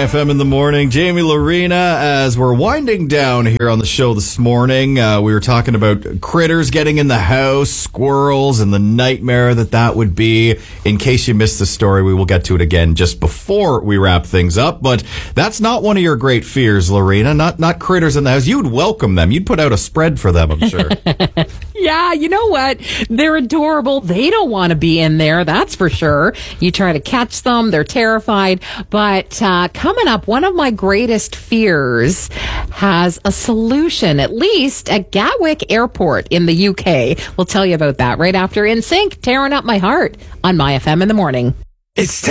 FM in the morning. Jamie Lorena, as we're winding down here on the show this morning, we were talking about critters getting in the house, squirrels, and the nightmare that would be. In case you missed the story, we will get to it again just before we wrap things up. But that's not one of your great fears, Lorena. Not critters in the house. You'd welcome them. You'd put out a spread for them, I'm sure. Yeah, you know what? They're adorable. They don't want to be in there, that's for sure. You try to catch them, they're terrified. But coming up, one of my greatest fears has a solution, at least at Gatwick Airport in the UK. We'll tell you about that right after In Sync, Tearing Up My Heart on My FM in the morning. It's